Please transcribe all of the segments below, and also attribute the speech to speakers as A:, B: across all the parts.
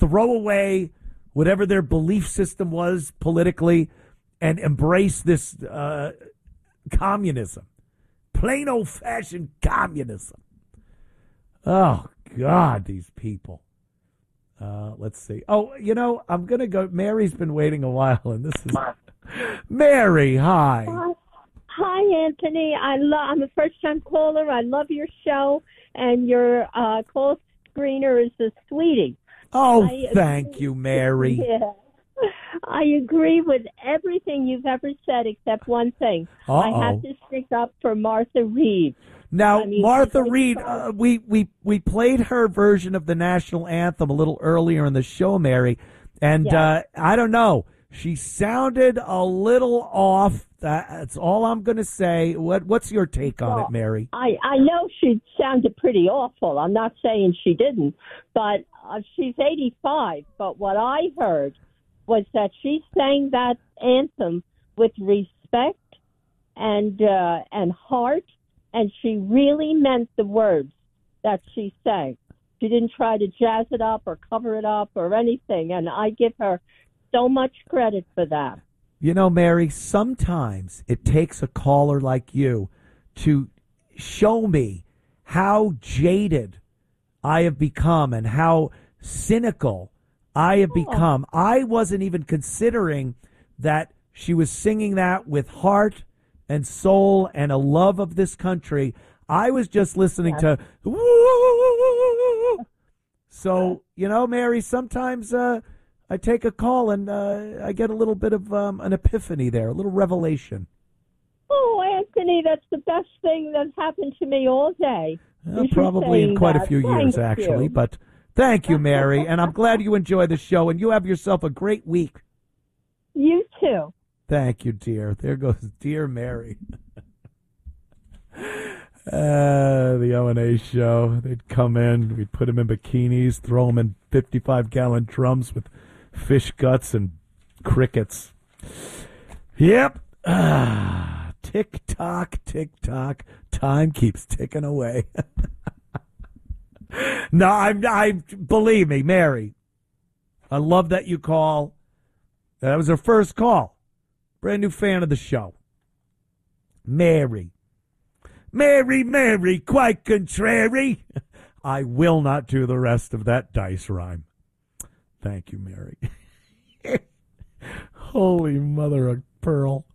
A: throw away whatever their belief system was politically and embrace this communism. Plain old-fashioned communism. Oh, God, these people. Let's see. Oh, I'm going to go. Mary's been waiting a while, and this is Mary. Hi.
B: Hi, Anthony. I'm a first-time caller. I love your show, and your call screener is a sweetie.
A: Oh, thank you, Mary.
B: Yeah. I agree with everything you've ever said except one thing. I have to stick up for Martha Reed.
A: Now, Martha Reed, we played her version of the national anthem a little earlier in the show, Mary, and I don't know. She sounded a little off. That's all I'm going to say. What's your take on it, Mary?
B: I know she sounded pretty awful. I'm not saying she didn't, but she's 85. But what I heard was that she sang that anthem with respect and heart, and she really meant the words that she sang. She didn't try to jazz it up or cover it up or anything, and I give her so much credit for that.
A: Mary, sometimes it takes a caller like you to show me how jaded I have become and how cynical I have become. I wasn't even considering that she was singing that with heart and soul and a love of this country. I was just listening to woo. So, Mary, sometimes I take a call and I get a little bit of an epiphany there, a little revelation.
B: Oh, Anthony, that's the best thing that's happened to me all day.
A: Probably in quite a few years, actually. But thank you, Mary, and I'm glad you enjoy the show, and you have yourself a great week.
B: You too.
A: Thank you, dear. There goes dear Mary. The O&A show. They'd come in, we'd put them in bikinis, throw them in 55-gallon drums with fish guts and crickets. Yep. Tick-tock, tick-tock. Time keeps ticking away. No, I believe me, Mary. I love that you call. That was her first call. Brand new fan of the show. Mary. Mary, quite contrary. I will not do the rest of that dice rhyme. Thank you, Mary. Holy mother of pearl.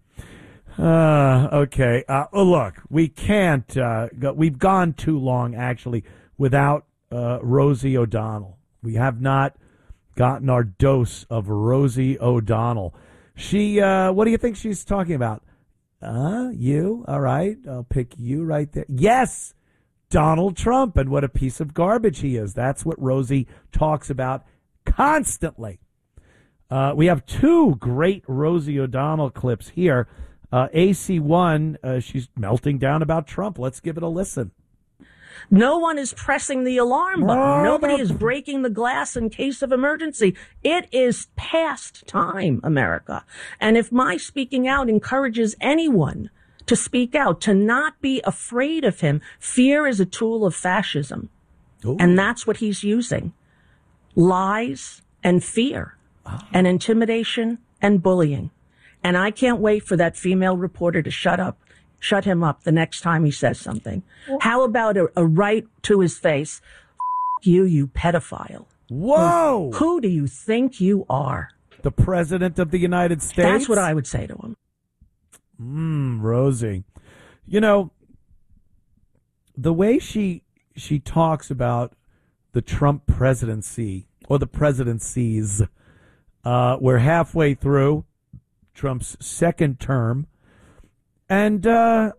A: Okay. Look, we can't go. We've gone too long, actually, without Rosie O'Donnell. We have not gotten our dose of Rosie O'Donnell. She, what do you think she's talking about? You? All right. I'll pick you right there. Yes, Donald Trump, and what a piece of garbage he is. That's what Rosie talks about constantly. We have two great Rosie O'Donnell clips here. AC1, she's melting down about Trump. Let's give it a listen.
C: No one is pressing the alarm button. Nobody is breaking the glass in case of emergency. It is past time, America. And if my speaking out encourages anyone to speak out, to not be afraid of him, fear is a tool of fascism. Ooh. And that's what he's using. Lies and fear and intimidation and bullying. And I can't wait for that female reporter to shut him up the next time he says something. How about a right to his face? You pedophile.
A: Whoa!
C: Who do you think you are?
A: The President of the United States?
C: That's what I would say to him.
A: Rosie. The way she talks about the Trump presidency, or the presidencies, we're halfway through Trump's second term. And, there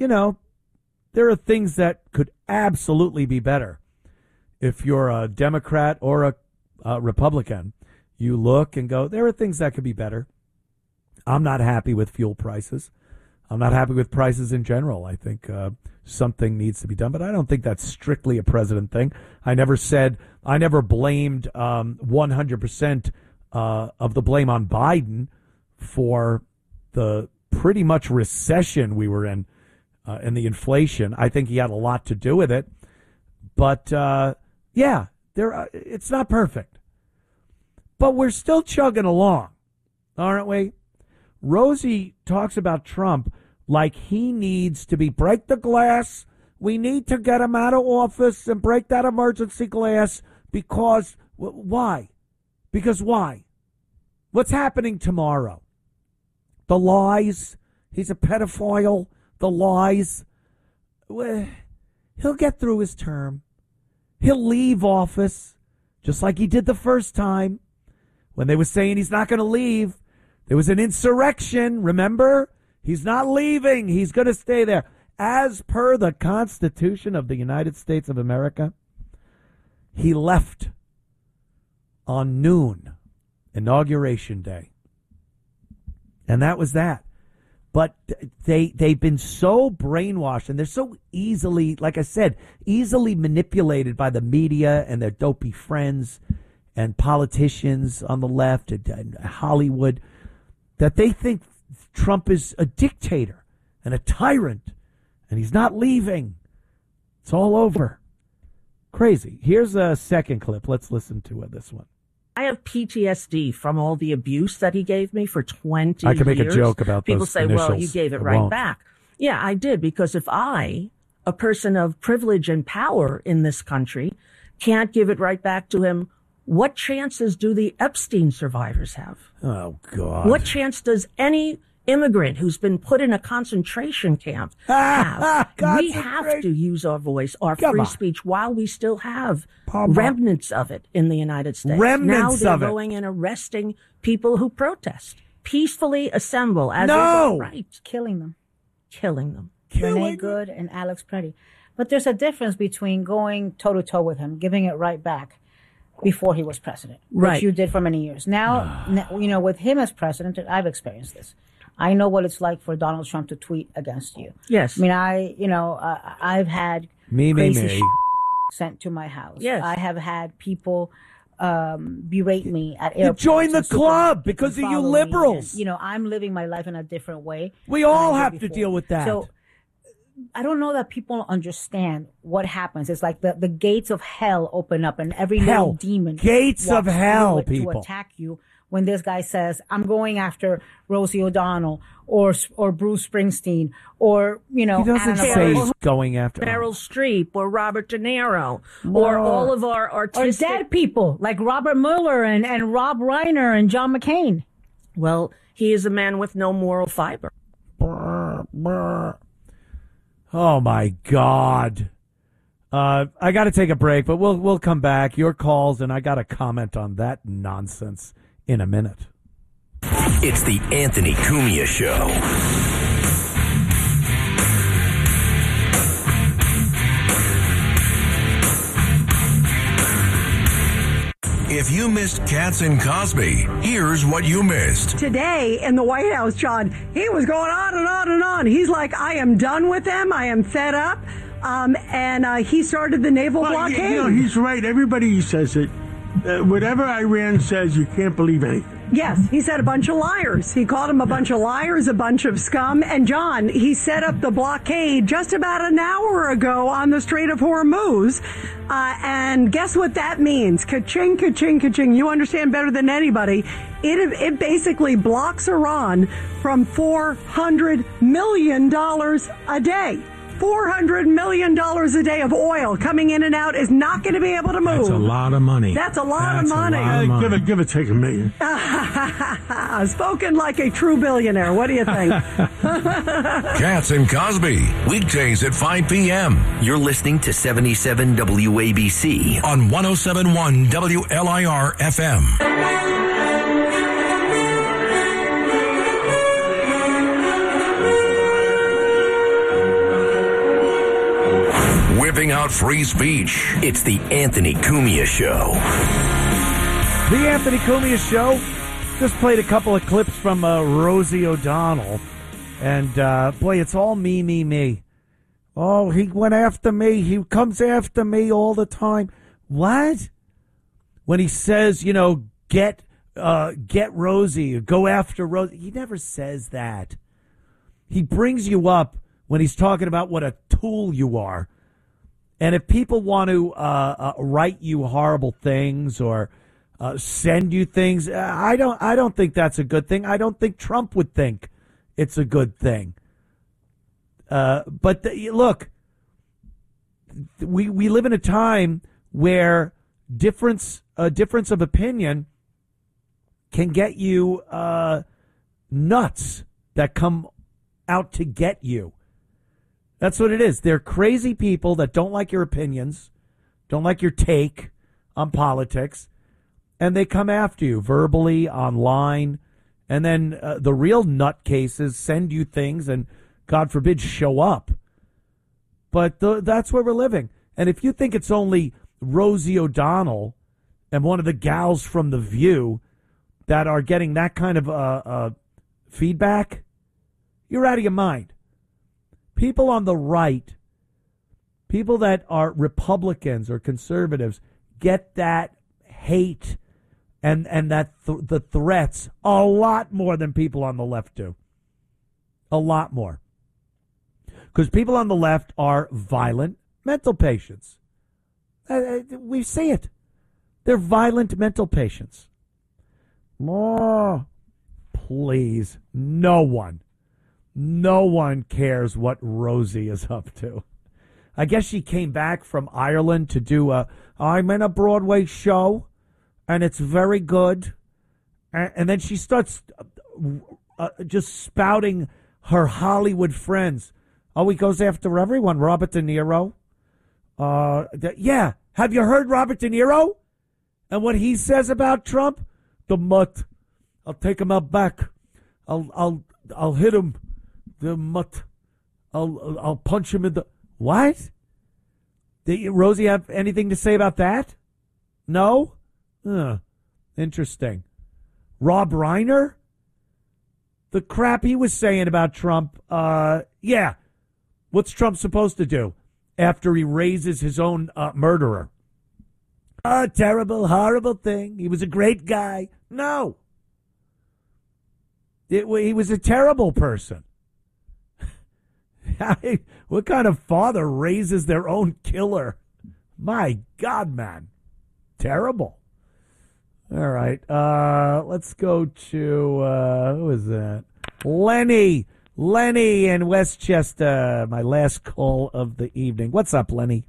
A: are things that could absolutely be better. If you're a Democrat or a Republican, you look and go, there are things that could be better. I'm not happy with fuel prices. I'm not happy with prices in general. I think something needs to be done, but I don't think that's strictly a president thing. I never blamed 100% of the blame on Biden for the pretty much recession we were in and the inflation. I think he had a lot to do with it. But, it's not perfect. But we're still chugging along, aren't we? Rosie talks about Trump like he needs to break the glass. We need to get him out of office and break that emergency glass because why? Because why? What's happening tomorrow? The lies. He's a pedophile. The lies. He'll get through his term. He'll leave office just like he did the first time when they were saying he's not going to leave. There was an insurrection, remember? He's not leaving. He's going to stay there. As per the Constitution of the United States of America, he left on noon, Inauguration Day. And that was that. But they've been so brainwashed, and they're so easily, like I said, easily manipulated by the media and their dopey friends and politicians on the left and Hollywood, that they think Trump is a dictator and a tyrant, and he's not leaving. It's all over. Crazy. Here's a second clip. Let's listen to this one.
C: I have PTSD from all the abuse that he gave me for 20
A: years. I can make
C: a
A: joke about
C: People
A: those
C: say,
A: initials.
C: well, you gave it right back. Yeah, I did, because if I, a person of privilege and power in this country, can't give it right back to him, what chances do the Epstein survivors have?
A: Oh, God.
C: What chance does any immigrant who's been put in a concentration camp have? We have to use our voice, our free speech, while we still have remnants of it in the United States.
A: Remnants
C: now
A: of it.
C: they're going and arresting people who protest, peacefully assemble as a right.
D: Killing them.
A: Killing
D: Good and Alex Preddy. But there's a difference between going toe-to-toe with him, giving it right back before he was president,
C: right,
D: which you did for many years. Now, with him as president, I've experienced this. I know what it's like for Donald Trump to tweet against you.
C: Yes.
D: I mean, I've had crazy sent to my house.
C: Yes.
D: I have had people berate me at airports.
A: You joined the club because of you liberals.
D: And, I'm living my life in a different way.
A: We all have to deal with that.
D: So I don't know that people understand what happens. It's like the gates of hell open up and every little demon
A: gates of hell, people,
D: to attack you. When this guy says, I'm going after Rosie O'Donnell or Bruce Springsteen or,
A: he doesn't say he's going after
C: Meryl Streep or Robert De Niro or all of our artistic...
D: Or dead people like Robert Mueller and Rob Reiner and John McCain.
C: Well, he is a man with no moral fiber.
A: Oh, my God. I got to take a break, but we'll come back. Your calls, and I got to comment on that nonsense in a minute.
E: It's the Anthony Cumia Show. If you missed Katz and Cosby, here's what you missed.
F: Today in the White House, John, he was going on and on and on. He's like, I am done with them. I am fed up. And he started the naval blockade.
G: He's right. Everybody says it. Whatever Iran says, you can't believe anything.
F: Yes, he said a bunch of liars. He called them a bunch of liars, a bunch of scum. And John, he set up the blockade just about an hour ago on the Strait of Hormuz. And guess what that means? Ka-ching, ka-ching, ka-ching. You understand better than anybody. It basically blocks Iran from $400 million a day. $400 million a day of oil coming in and out is not going to be able to move.
G: That's a lot of money.
F: That's a lot of money.
G: Give it take $1 million.
F: Spoken like a true billionaire. What do you think?
E: Katz and Cosby, weekdays at 5 p.m. You're listening to 77 WABC on 107.1 WLIR FM. Whipping out free speech. It's the Anthony Cumia Show.
A: The Anthony Cumia Show. Just played a couple of clips from Rosie O'Donnell. And, boy, it's all me. Oh, he went after me. He comes after me all the time. What? When he says, get Rosie, go after Rosie. He never says that. He brings you up when he's talking about what a tool you are. And if people want to write you horrible things or send you things. I don't think that's a good thing. I don't think Trump would think it's a good thing. But look, we live in a time where difference of opinion can get you nuts that come out to get you. That's what it is. They're crazy people that don't like your opinions, don't like your take on politics, and they come after you verbally, online, and then the real nutcases send you things and, God forbid, show up. But that's where we're living. And if you think it's only Rosie O'Donnell and one of the gals from The View that are getting that kind of feedback, you're out of your mind. People on the right, people that are Republicans or conservatives, get that hate and that the threats a lot more than people on the left do. A lot more. Because people on the left are violent mental patients. We see it. They're violent mental patients. Oh, please. No one cares what Rosie is up to. I guess she came back from Ireland to do I'm in a Broadway show, and it's very good. And then she starts just spouting her Hollywood friends. Oh, he goes after everyone. Robert De Niro. Yeah. Have you heard Robert De Niro? And what he says about Trump? The mutt. I'll take him out back. I'll hit him. The mutt. I'll punch him in the... What? Did Rosie have anything to say about that? No? Interesting. Rob Reiner? The crap he was saying about Trump, yeah. What's Trump supposed to do after he raises his own murderer? A terrible, horrible thing. He was a great guy. No. He was a terrible person. What kind of father raises their own killer? My God, man. Terrible. All right. Let's go to, who is that? Lenny in Westchester, my last call of the evening. What's up, Lenny?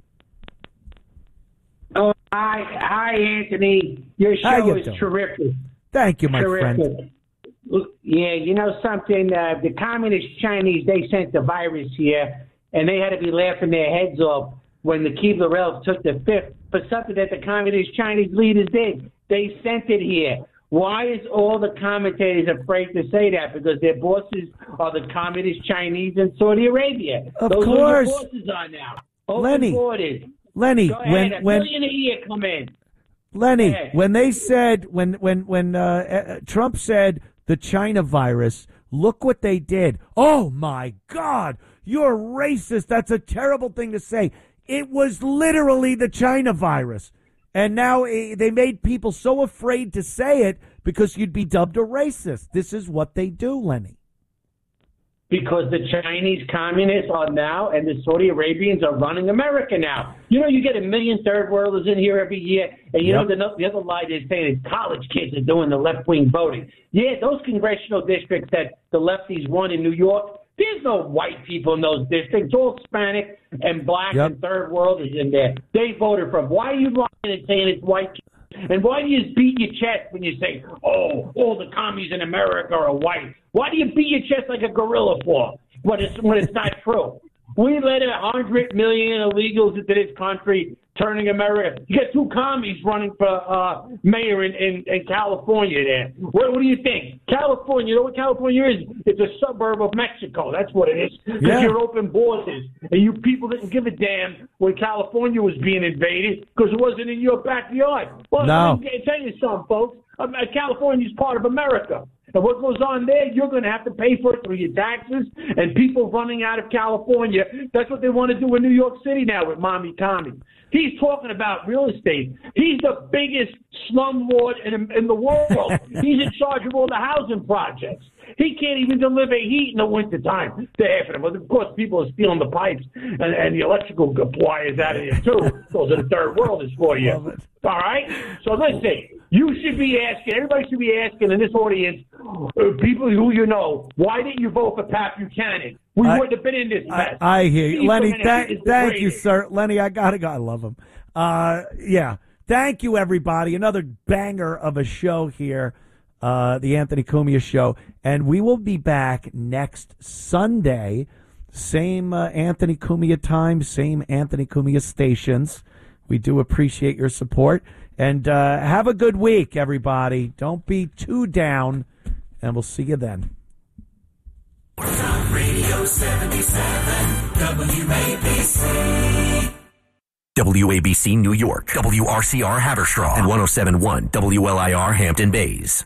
H: Oh, hi, Anthony. Your show is terrific.
A: Thank you, my friend.
H: Yeah, you know something? The communist Chinese, they sent the virus here, and they had to be laughing their heads off when the Keebler-Elves took the fifth for something that the communist Chinese leaders did. They sent it here. Why is all the commentators afraid to say that? Because their bosses are the communist Chinese in Saudi Arabia.
A: Of
H: Those
A: course.
H: are your bosses are now. Open
A: Lenny,
H: borders.
A: Lenny,
H: Go ahead, a million a year come in.
A: Lenny, when they said, when Trump said the China virus, look what they did. Oh, my God, you're racist. That's a terrible thing to say. It was literally the China virus. And now they made people so afraid to say it because you'd be dubbed a racist. This is what they do, Lenny.
H: Because the Chinese communists are now, and the Saudi Arabians are running America now. You know, you get 1 million third worlders in here every year, and you know the other lie they're saying is college kids are doing the left-wing voting. Yeah, those congressional districts that the lefties won in New York, there's no white people in those districts. All Hispanic and black and third worlders in there. They voted for them. Why are you lying and saying it's white kids? And why do you beat your chest when you say, oh, all the commies in America are white? Why do you beat your chest like a gorilla for when it's not true? We let 100 million illegals into this country, turning America. You got 2 commies running for mayor in California there. What do you think? California, you know what California is? It's a suburb of Mexico. That's what it is. Because you're open borders. And you people didn't give a damn when California was being invaded because it wasn't in your backyard. Well, I'm going to tell you something, folks. California is part of America. And what goes on there, you're going to have to pay for it through your taxes and people running out of California. That's what they want to do in New York City now with Mommy Tommy. He's talking about real estate. He's the biggest slumlord in the world. He's in charge of all the housing projects. He can't even deliver heat in the wintertime to half of them. But of course, people are stealing the pipes and the electrical wires out of here, too. Those are the third worlders for you. All right? So listen. You should be asking, everybody should be asking in this audience, people who you know, why didn't you vote for Pat Buchanan? We wouldn't have been in this mess.
A: I hear you. Lenny, thank you, sir. Lenny, I gotta go. I love him. Yeah. Thank you, everybody. Another banger of a show here, the Anthony Cumia Show. And we will be back next Sunday. Same Anthony Cumia time, same Anthony Cumia stations. We do appreciate your support. And have a good week, everybody. Don't be too down, and we'll see you then.
E: Radio 77, WABC. WABC New York, WRCR Haverstraw, and 107.1 WLIR Hampton Bays.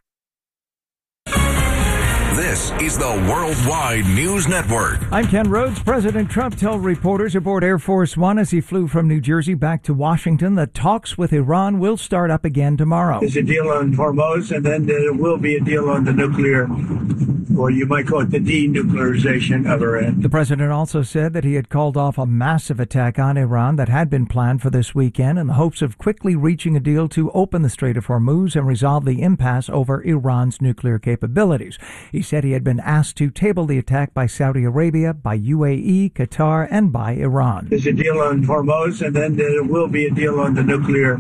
E: This is the Worldwide News Network.
I: I'm Ken Rhodes. President Trump told reporters aboard Air Force One as he flew from New Jersey back to Washington that talks with Iran will start up again tomorrow.
G: There's a deal on Hormuz, and then there will be a deal on the nuclear, or you might call it the denuclearization of Iran.
I: The president also said that he had called off a massive attack on Iran that had been planned for this weekend in the hopes of quickly reaching a deal to open the Strait of Hormuz and resolve the impasse over Iran's nuclear capabilities. He said he had been asked to table the attack by Saudi Arabia, by UAE, Qatar, and by Iran.
G: There's a deal on Hormuz, and then there will be a deal on the nuclear,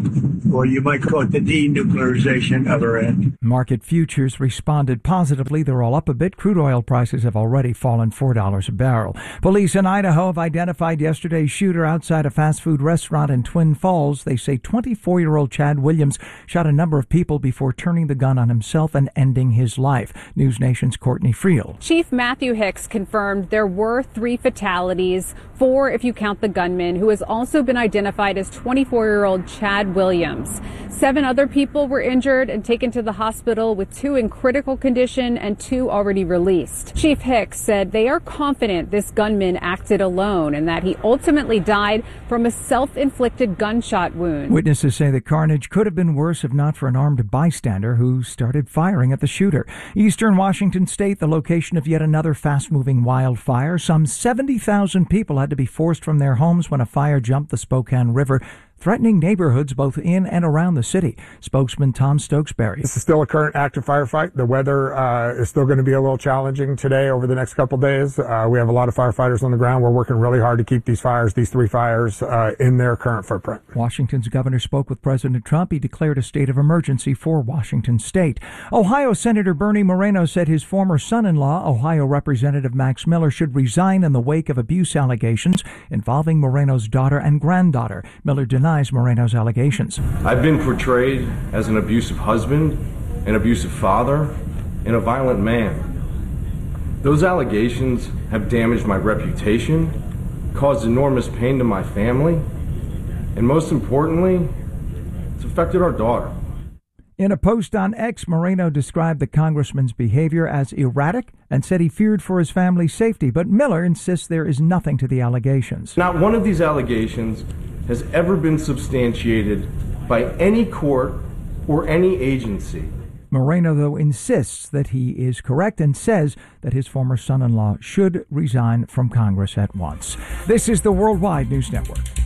G: or you might call it the denuclearization of Iran.
I: Market futures responded positively. They're all up a bit. Crude oil prices have already fallen $4 a barrel. Police in Idaho have identified yesterday's shooter outside a fast food restaurant in Twin Falls. They say 24-year-old Chad Williams shot a number of people before turning the gun on himself and ending his life. News Nation's Courtney Friel.
J: Chief Matthew Hicks confirmed there were 3 fatalities, 4 if you count the gunman, who has also been identified as 24-year-old Chad Williams. 7 other people were injured and taken to the hospital, with 2 in critical condition and 2 already released. Chief Hicks said they are confident this gunman acted alone and that he ultimately died from a self-inflicted gunshot wound.
I: Witnesses say the carnage could have been worse if not for an armed bystander who started firing at the shooter. Eastern Washington State, the location of yet another fast-moving wildfire. Some 70,000 people had to be forced from their homes when a fire jumped the Spokane River, threatening neighborhoods both in and around the city. Spokesman Tom Stokesbury.
K: This is still a current active firefight. The weather is still going to be a little challenging today over the next couple days. We have a lot of firefighters on the ground. We're working really hard to keep these 3 fires, in their current footprint.
I: Washington's governor spoke with President Trump. He declared a state of emergency for Washington state. Ohio Senator Bernie Moreno said his former son-in-law, Ohio Representative Max Miller, should resign in the wake of abuse allegations involving Moreno's daughter and granddaughter. Miller denies Moreno's allegations.
L: I've been portrayed as an abusive husband, an abusive father, and a violent man. Those allegations have damaged my reputation, caused enormous pain to my family, and most importantly, it's affected our daughter.
I: In a post on X, Moreno described the congressman's behavior as erratic and said he feared for his family's safety, but Miller insists there is nothing to the allegations.
L: Not one of these allegations has ever been substantiated by any court or any agency.
I: Moreno, though, insists that he is correct and says that his former son-in-law should resign from Congress at once. This is the Worldwide News Network.